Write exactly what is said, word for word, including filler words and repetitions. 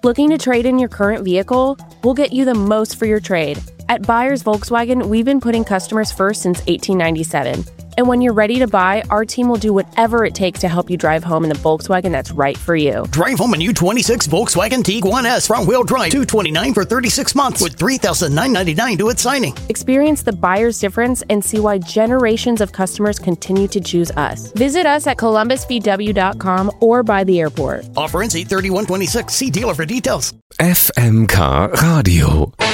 Looking to trade in your current vehicle? We'll get you the most for your trade. At Buyers Volkswagen, we've been putting customers first since eighteen ninety-seven. And when you're ready to buy, our team will do whatever it takes to help you drive home in the Volkswagen that's right for you. Drive home a new twenty-six Volkswagen Tiguan S front-wheel drive, two hundred twenty-nine dollars for thirty-six months with three thousand nine hundred ninety-nine dollars to its signing. Experience the buyer's difference and see why generations of customers continue to choose us. Visit us at columbus v w dot com or by the airport. Offer ends eight thirty-one twenty-six. See dealer for details. F M K Radio.